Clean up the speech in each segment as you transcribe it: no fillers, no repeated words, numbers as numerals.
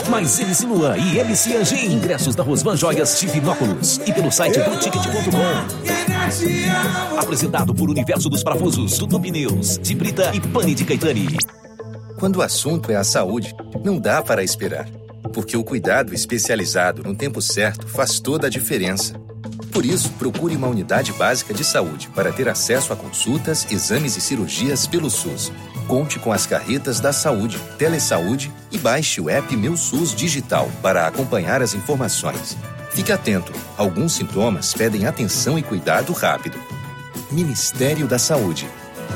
mais MC Luan e MC Anjinho. Ingressos da Rosvan Joias Divinópolis e pelo site doticket.com. Apresentado por Universo dos Parafusos, Tudo Pneus, de Brita e Pane de Caetani. Quando o assunto é a saúde, não dá para esperar. Porque o cuidado especializado no tempo certo faz toda a diferença. Por isso, procure uma unidade básica de saúde para ter acesso a consultas, exames e cirurgias pelo SUS. Conte com as carretas da saúde, Telesaúde e baixe o app Meu SUS Digital para acompanhar as informações. Fique atento, alguns sintomas pedem atenção e cuidado rápido. Ministério da Saúde.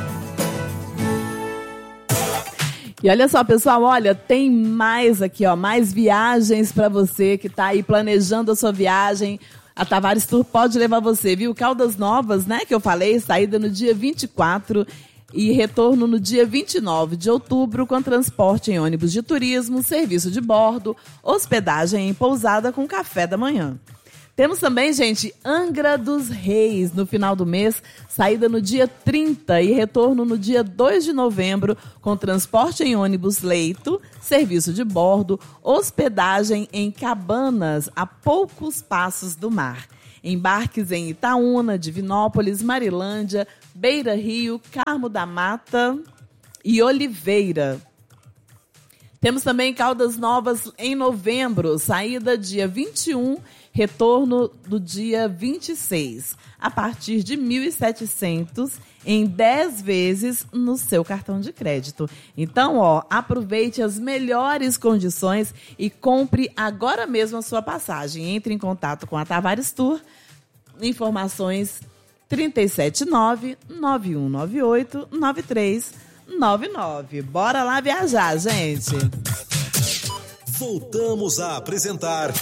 E olha só, pessoal, olha, tem mais aqui, ó, mais viagens para você que está aí planejando a sua viagem. A Tavares Tour pode levar você, viu? Caldas Novas, né, que eu falei, saída no dia 24 e retorno no dia 29 de outubro com transporte em ônibus de turismo, serviço de bordo, hospedagem em pousada com café da manhã. Temos também, gente, Angra dos Reis, no final do mês, saída no dia 30 e retorno no dia 2 de novembro, com transporte em ônibus leito, serviço de bordo, hospedagem em cabanas a poucos passos do mar. Embarques em Itaúna, Divinópolis, Marilândia, Beira Rio, Carmo da Mata e Oliveira. Temos também Caldas Novas em novembro, saída dia 21, retorno do dia 26, a partir de R$ 1.700 em 10 vezes no seu cartão de crédito. Então, ó, aproveite as melhores condições e compre agora mesmo a sua passagem. Entre em contato com a Tavares Tour. Informações 379-9198-9399. Bora lá viajar, gente! Voltamos a apresentar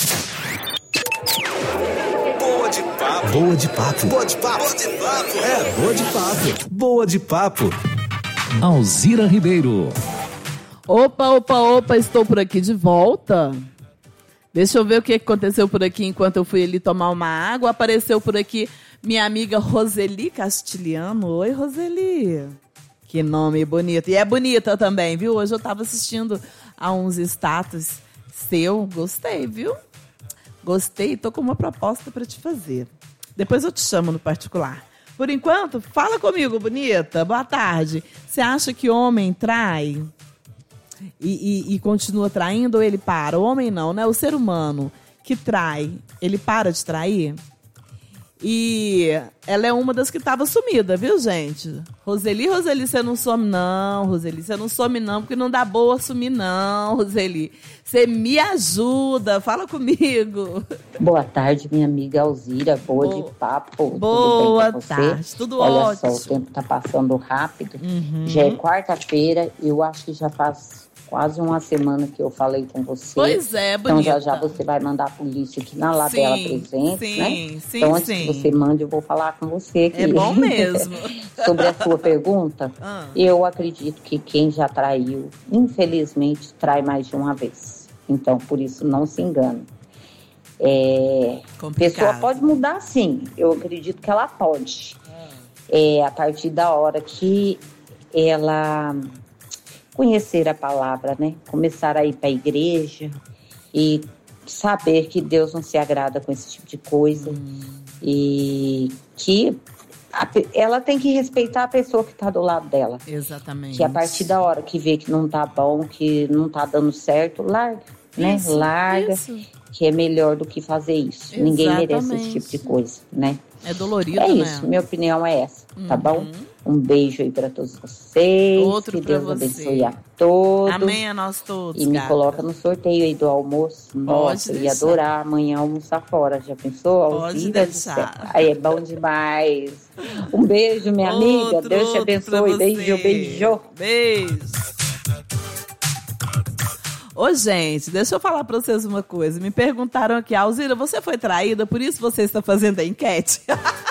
Boa de Papo. Boa de Papo. Boa de Papo. Boa de Papo. É, Boa de Papo. Boa de Papo. Alzira Ribeiro. Opa, estou por aqui de volta. Deixa eu ver o que aconteceu por aqui enquanto eu fui ali tomar uma água. Apareceu por aqui minha amiga Roseli Castilhano. Oi, Roseli. Que nome bonito. E é bonita também, viu? Hoje eu estava assistindo a uns status seu. Gostei, viu? Gostei, tô com uma proposta para te fazer. Depois eu te chamo no particular. Por enquanto, fala comigo, bonita. Boa tarde. Você acha que homem trai e continua traindo ou ele para? O homem não, né? O ser humano que trai, ele para de trair? E ela é uma das que estava sumida, viu, gente? Roseli, você não some não, Roseli. Você não some não, porque não dá boa sumir não, Roseli. Você me ajuda, fala comigo. Boa tarde, minha amiga Alzira. Boa de papo. Boa tarde, tudo ótimo. ótimo. Olha só, o tempo tá passando rápido. Já é quarta-feira, eu acho que já faz quase uma semana que eu falei com você. Pois é, bonita. Então já você vai mandar a polícia aqui na Labela Presentes, né? Sim, então antes que você mande, eu vou falar com você aqui. É bom mesmo. Sobre a sua pergunta, eu acredito que quem já traiu, infelizmente, trai mais de uma vez. Então, por isso, não se engane. A pessoa pode mudar, sim. Eu acredito que ela pode. A partir da hora que ela conhecer a palavra, né? Começar a ir para a igreja e saber que Deus não se agrada com esse tipo de coisa e que ela tem que respeitar a pessoa que está do lado dela. Exatamente. Que a partir da hora que vê que não tá bom, que não tá dando certo, larga, né? Larga, que é melhor do que fazer isso. Exatamente. Ninguém merece esse tipo de coisa, né? É dolorido, né? É isso, minha opinião é essa, tá bom? Um beijo aí para todos vocês. Outro que Deus você. Abençoe a todos. Amém a nós todos. E me coloca no sorteio aí do almoço. Nossa, eu ia adorar amanhã almoçar fora. Já pensou? Pode deixar. Aí é bom demais. Um beijo, minha amiga. Deus te abençoe. Beijo, beijo. Beijo. Ô, gente, deixa eu falar pra vocês uma coisa. Me perguntaram aqui, Alzira, você foi traída, por isso você está fazendo a enquete?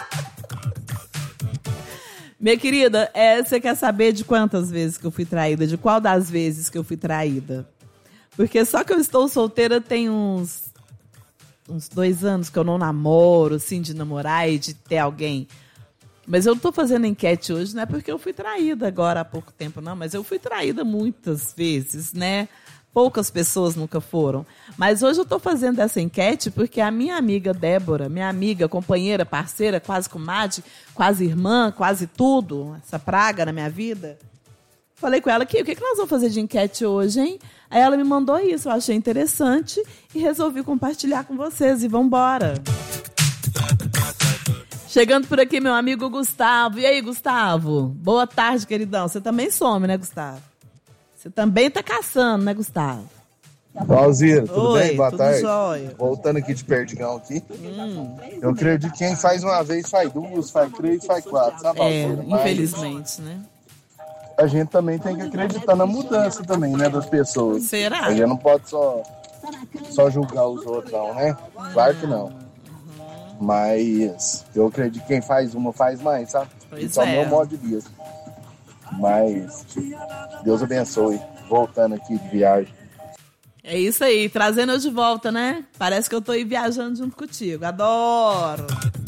Minha querida, você quer saber de quantas vezes que eu fui traída? De qual das vezes que eu fui traída? Porque só que eu estou solteira tem uns 2 anos que eu não namoro, assim, de namorar e de ter alguém. Mas eu não tô fazendo enquete hoje, não é porque eu fui traída agora há pouco tempo, não. Mas eu fui traída muitas vezes, né? Poucas pessoas nunca foram. Mas hoje eu estou fazendo essa enquete porque a minha amiga Débora, minha amiga, companheira, parceira, quase comadre, quase irmã, quase tudo, essa praga na minha vida, falei com ela aqui, o que nós vamos fazer de enquete hoje, hein? Aí ela me mandou isso, eu achei interessante e resolvi compartilhar com vocês. E vamos embora. Chegando por aqui, meu amigo Gustavo. E aí, Gustavo? Boa tarde, queridão. Você também some, né, Gustavo? Você também tá caçando, né, Gustavo? Alzira, tudo Oi, bem? Boa tudo tarde. jóia. Voltando aqui de Perdigão aqui. Eu acredito que quem faz uma vez, faz duas, faz três, faz quatro, sabe, Alzira? Mas infelizmente, né? a gente também tem que acreditar na mudança também, né, das pessoas. Será? A gente não pode só julgar os outros, não, né? Claro que não. Mas eu acredito que quem faz uma, faz mais, sabe? Isso é o meu modo de vida. Mas Deus abençoe. Voltando aqui de viagem. É isso aí, trazendo eu de volta, né? Parece que eu tô aí viajando junto contigo. Adoro!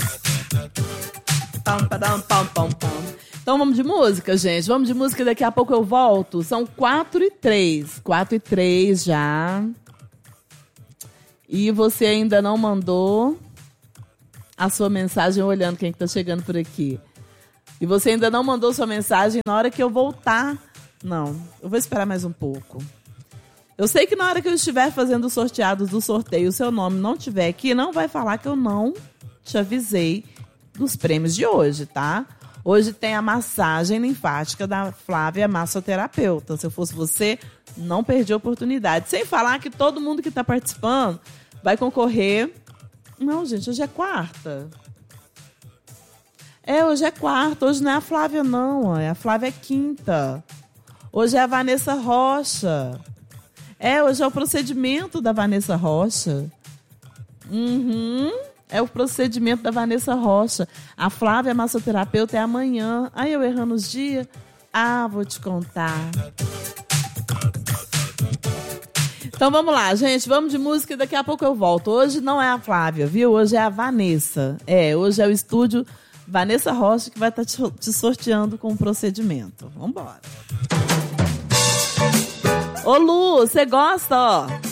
Pam, padam, pam, pam, pam. Então vamos de música, gente. Vamos de música, daqui a pouco eu volto. São 4h03. 4h03 já. E você ainda não mandou a sua mensagem, olhando quem que tá chegando por aqui. E você ainda não mandou sua mensagem na hora que eu voltar. Não, eu vou esperar mais um pouco. Eu sei que na hora que eu estiver fazendo os sorteados do sorteio, o seu nome não estiver aqui, não vai falar que eu não te avisei dos prêmios de hoje, tá? Hoje tem a massagem linfática da Flávia, massoterapeuta. Se eu fosse você, não perdi a oportunidade. Sem falar que todo mundo que está participando vai concorrer... Não, gente, hoje é quarta. Hoje é quarta. Hoje não é a Flávia, não. A Flávia é quinta. Hoje é a Vanessa Rocha. Hoje é o procedimento da Vanessa Rocha. É o procedimento da Vanessa Rocha. A Flávia, massoterapeuta, é amanhã. Aí eu errando os dias. Vou te contar. Então vamos lá, gente. Vamos de música e daqui a pouco eu volto. Hoje não é a Flávia, viu? Hoje é a Vanessa. Hoje é o estúdio Vanessa Rocha que vai estar te sorteando com o procedimento. Vamos embora. Ô Lu, você gosta, ó?